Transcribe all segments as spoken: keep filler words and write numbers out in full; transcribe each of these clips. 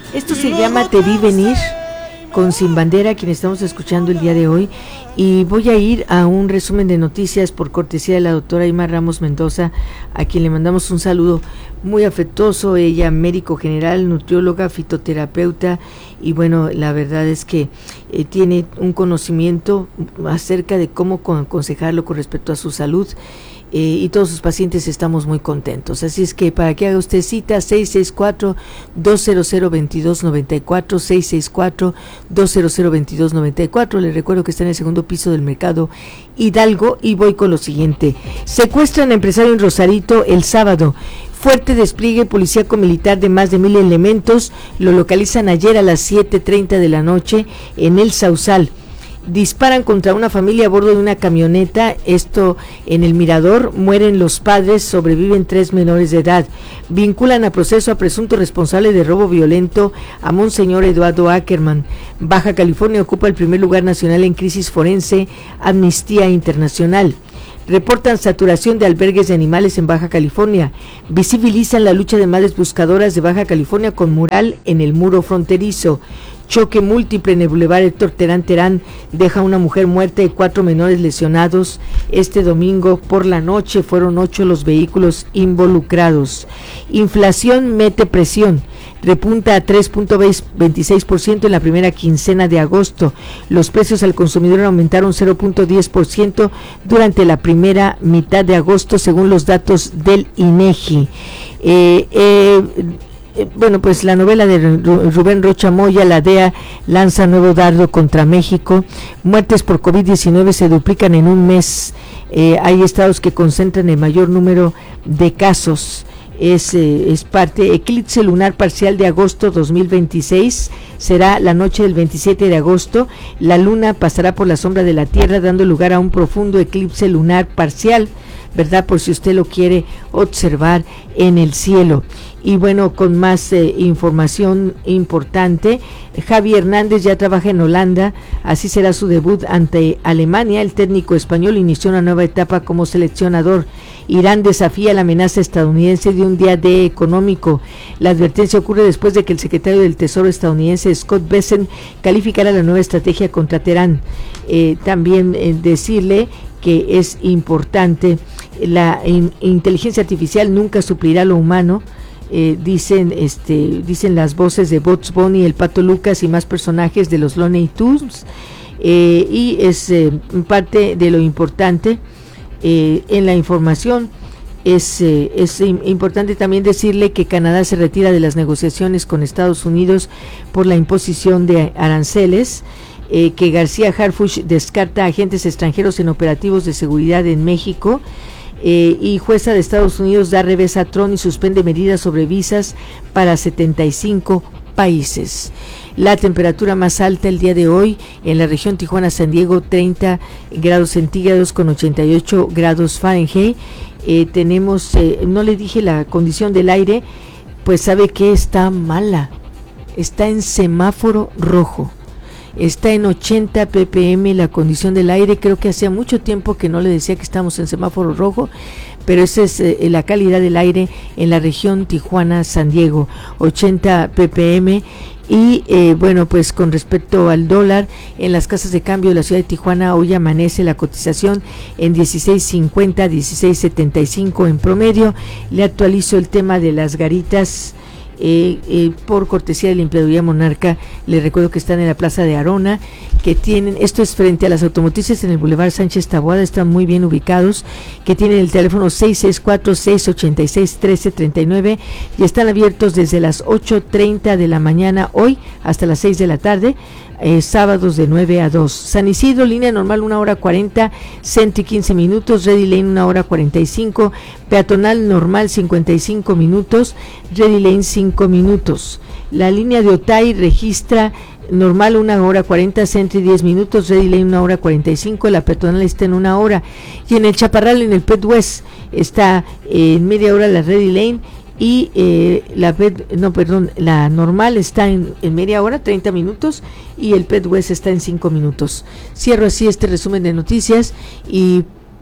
Esto se llama Te vi venir, con Sin Bandera, quien estamos escuchando el día de hoy. Y voy a ir a un resumen de noticias por cortesía de la doctora Ima Ramos Mendoza, a quien le mandamos un saludo muy afectuoso. Ella, médico general, nutrióloga, fitoterapeuta, y bueno, la verdad es que eh, tiene un conocimiento acerca de cómo aconsejarlo con respecto a su salud. Eh, y todos sus pacientes estamos muy contentos, así es que para que haga usted cita, seis seis cuatro, dos cero cero, dos dos nueve cuatro, seis seis cuatro, dos cero cero, dos dos nueve cuatro. Les recuerdo que está en el segundo piso del Mercado Hidalgo. Y voy con lo siguiente: secuestran a empresario en Rosarito el sábado. Fuerte despliegue policíaco-militar de más de mil elementos, lo localizan ayer a las siete treinta de la noche en el Sausal. Disparan contra una familia a bordo de una camioneta, esto en el Mirador. Mueren los padres, sobreviven tres menores de edad. Vinculan a proceso a presunto responsable de robo violento a Monseñor Eduardo Ackerman. Baja California ocupa el primer lugar nacional en crisis forense, Amnistía Internacional. Reportan saturación de albergues de animales en Baja California. Visibilizan la lucha de madres buscadoras de Baja California con mural en el muro fronterizo. Choque múltiple en el Boulevard Héctor Terán Terán deja una mujer muerta y cuatro menores lesionados. Este domingo por la noche fueron ocho los vehículos involucrados. Inflación mete presión. Repunta a tres punto veintiséis por ciento en la primera quincena de agosto. Los precios al consumidor aumentaron cero punto diez por ciento durante la primera mitad de agosto, según los datos del INEGI. Eh, eh, Bueno, pues la novela de Rubén Rocha Moya, la D E A lanza nuevo dardo contra México. Muertes por COVID diecinueve se duplican en un mes. Eh, hay estados que concentran el mayor número de casos. Es, eh, es parte. Eclipse lunar parcial de agosto dos mil veintiséis. Será la noche del veintisiete de agosto. La luna pasará por la sombra de la Tierra, dando lugar a un profundo eclipse lunar parcial, ¿verdad? Por si usted lo quiere observar en el cielo. Y bueno, con más eh, información importante, Javi Hernández ya trabaja en Holanda, así será su debut ante Alemania. El técnico español inició una nueva etapa como seleccionador. Irán desafía la amenaza estadounidense de un día D económico. La advertencia ocurre después de que el secretario del Tesoro estadounidense, Scott Bessent, calificara la nueva estrategia contra Teherán. Eh, también eh, decirle que es importante, la in, inteligencia artificial nunca suplirá lo humano. Eh, dicen este dicen las voces de Bugs Bunny, el Pato Lucas y más personajes de los Looney Tunes. Eh, y es eh, parte de lo importante eh, en la información. Es, eh, es importante también decirle que Canadá se retira de las negociaciones con Estados Unidos por la imposición de aranceles. Eh, que García Harfuch descarta agentes extranjeros en operativos de seguridad en México. Eh, y jueza de Estados Unidos da revés a Trump y suspende medidas sobre visas para setenta y cinco países. La temperatura más alta el día de hoy en la región Tijuana-San Diego, treinta grados centígrados con ochenta y ocho grados Fahrenheit. Eh, tenemos, eh, no le dije la condición del aire, pues sabe que está mala, está en semáforo rojo. Está en ochenta ppm la condición del aire. Creo que hacía mucho tiempo que no le decía que estamos en semáforo rojo, pero esa es eh, la calidad del aire en la región Tijuana-San Diego, ochenta ppm. Y eh, bueno, pues con respecto al dólar, en las casas de cambio de la ciudad de Tijuana hoy amanece la cotización en dieciséis cincuenta, dieciséis setenta y cinco en promedio. Le actualizo el tema de las garitas. Eh, eh, por cortesía de la Empleaduría Monarca, les recuerdo que están en la Plaza de Arona, que tienen, esto es frente a las automotrices en el Boulevard Sánchez Taboada, están muy bien ubicados, que tienen el teléfono seis seis cuatro, seis ocho seis, uno tres tres nueve y están abiertos desde las ocho treinta de la mañana hoy hasta las seis de la tarde. Eh, sábados de nueve a dos. San Isidro, línea normal una hora cuarenta, Sentry quince minutos, Ready Lane una hora cuarenta y cinco, peatonal normal cincuenta y cinco minutos, Ready Lane cinco minutos. La línea de Otay registra normal una hora cuarenta, Sentry diez minutos, Ready Lane una hora cuarenta y cinco, la peatonal está en una hora. Y en el Chaparral, en el Pet West, está eh, en media hora la Ready Lane. Y eh, la pet, no perdón, la normal está en, en media hora, treinta minutos, y el Pet West está en cinco minutos. Cierro así este resumen de noticias y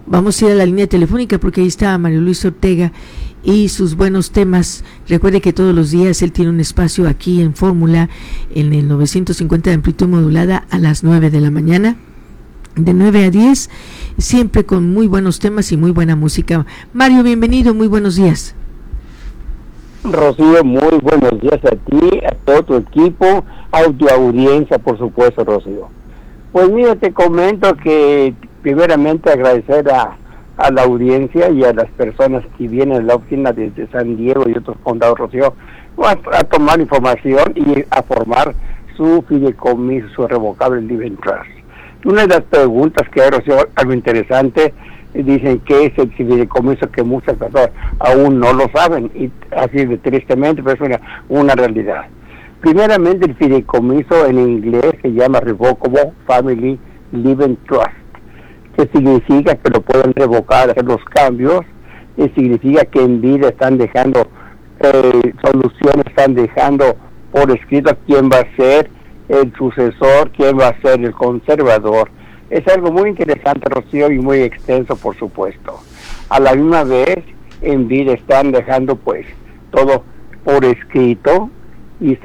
Vamos a ir a la línea telefónica porque ahí está Mario Luis Ortega y sus buenos temas. Recuerde que todos los días él tiene un espacio aquí en Fórmula, en el novecientos cincuenta de amplitud modulada a las nueve de la mañana, de nueve a diez, siempre con muy buenos temas y muy buena música. Mario, bienvenido, muy buenos días. Rocío, muy buenos días a ti, a todo tu equipo, a tu audiencia, por supuesto, Rocío. Pues mira, te comento que primeramente agradecer a, a la audiencia y a las personas que vienen a la oficina desde San Diego y otros condados, Rocío, a, a tomar información y a formar su fideicomiso, su revocable Living Trust. Una de las preguntas que hay, Rocío, algo interesante, dicen que es el fideicomiso, que muchas personas aún no lo saben, y así de tristemente, pero es una, una realidad. Primeramente, el fideicomiso en inglés se llama Revocable Family Living Trust, que significa que lo pueden revocar, hacer los cambios, y significa que en vida están dejando eh, soluciones, están dejando por escrito quién va a ser el sucesor, quién va a ser el conservador. Es algo muy interesante, Rocío, y muy extenso, por supuesto. A la misma vez, en vida están dejando pues todo por escrito,